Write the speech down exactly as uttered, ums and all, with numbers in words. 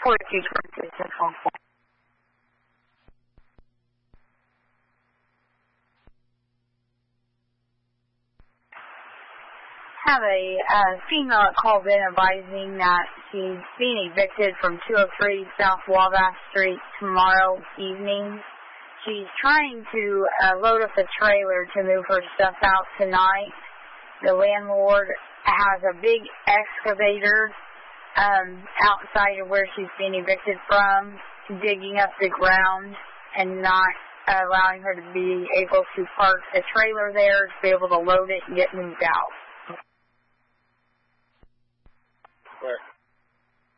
forty-two twenty-six at one point. Have a uh, female that called in advising that she's being evicted from two oh three South Wabash Street tomorrow evening. She's trying to uh, load up a trailer to move her stuff out tonight. The landlord has a big excavator um, outside of where she's being evicted from, digging up the ground and not allowing her to be able to park the trailer there to be able to load it and get moved out.